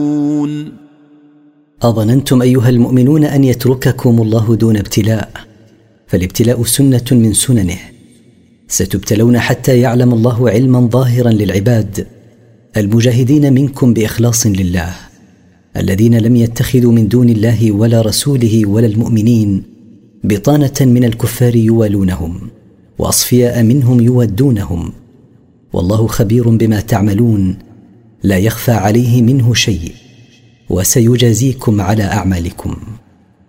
أظننتم أيها المؤمنون أن يترككم الله دون ابتلاء؟ فالابتلاء سنة من سننه، ستبتلون حتى يعلم الله علما ظاهرا للعباد المجاهدين منكم بإخلاص لله، الذين لم يتخذوا من دون الله ولا رسوله ولا المؤمنين بطانة من الكفار يوالونهم وأصفياء منهم يودونهم، والله خبير بما تعملون لا يخفى عليه منه شيء، وسيجازيكم على أعمالكم.